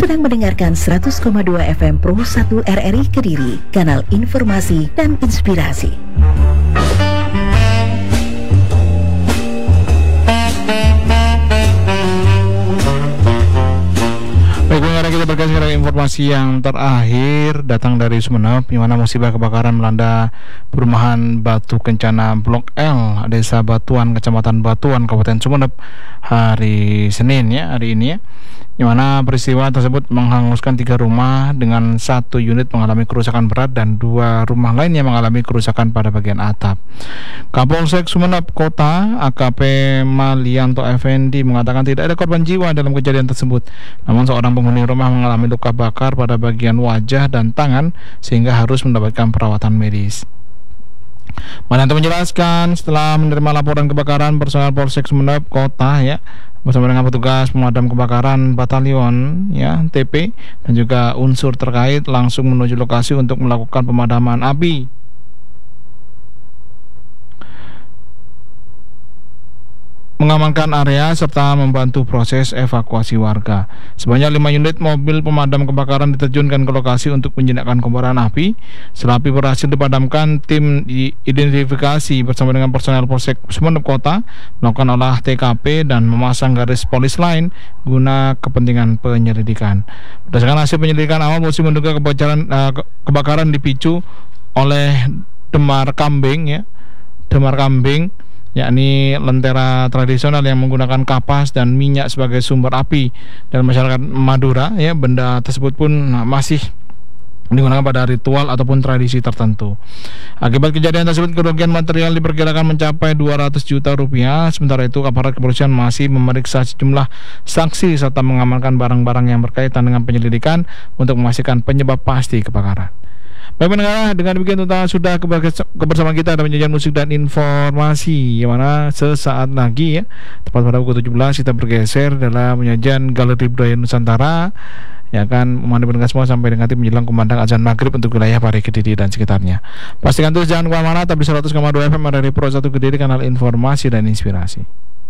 sedang mendengarkan 100,2 FM Pro 1 RRI Kediri, kanal informasi dan inspirasi. Baik, pendengar, kita bergeser ke informasi yang terakhir datang dari Sumeneb, di mana musibah kebakaran melanda perumahan Batu Kencana Blok L, Desa Batuan, Kecamatan Batuan, Kabupaten Sumeneb hari Senin hari ini di mana peristiwa tersebut menghanguskan 3 rumah dengan 1 unit mengalami kerusakan berat dan 2 rumah lainnya mengalami kerusakan pada bagian atap. Kapolsek Sumeneb Kota AKP Malianto Effendi mengatakan tidak ada korban jiwa dalam kejadian tersebut, namun seorang penghuni rumah mengalami luka bakar pada bagian wajah dan tangan sehingga harus mendapatkan perawatan medis. Malianto menjelaskan setelah menerima laporan kebakaran, personel Polsek Sumeneb Kota bersama dengan petugas pemadam kebakaran batalion TP dan juga unsur terkait langsung menuju lokasi untuk melakukan pemadaman api. Mengamankan area serta membantu proses evakuasi warga. Sebanyak 5 unit mobil pemadam kebakaran diterjunkan ke lokasi untuk menjinakkan kobaran api. Setelah api berhasil dipadamkan, tim identifikasi bersama dengan personel Polsek Sumeneb Kota melakukan olah TKP dan memasang garis polis lain guna kepentingan penyelidikan. Berdasarkan hasil penyelidikan awal, polisi menduga kebakaran dipicu oleh demar kambing, yakni lentera tradisional yang menggunakan kapas dan minyak sebagai sumber api. Dan masyarakat Madura, benda tersebut pun masih digunakan pada ritual ataupun tradisi tertentu. Akibat kejadian tersebut, kerugian material diperkirakan mencapai 200 juta rupiah. Sementara itu, aparat kepolisian masih memeriksa sejumlah saksi serta mengamankan barang-barang yang berkaitan dengan penyelidikan untuk memastikan penyebab pasti kebakaran. Baik pendengar, dengan demikian kita sudah kebersamaan kita dalam penyajian musik dan informasi, yang mana sesaat lagi tepat pada pukul 17 kita bergeser dalam penyajian Galeri Budaya Nusantara yang akan menemani pendengar semua sampai dengan menjelang kumandang azan maghrib untuk wilayah Pare Kediri dan sekitarnya. Pastikan terus jangan kemana-mana, tapi 100,2 FM RRI Pro 1 Kediri, kanal informasi dan inspirasi.